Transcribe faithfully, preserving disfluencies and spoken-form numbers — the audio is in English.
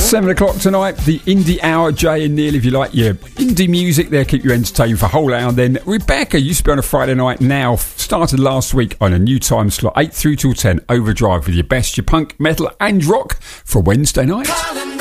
Seven o'clock tonight, the Indie Hour. Jay and Neil, if you like your indie music there, keep you entertained for a whole hour. Then Rebecca used to be on a Friday night, now started last week on a new time slot, eight through till ten, Overdrive, with your best, your punk, metal and rock for Wednesday night.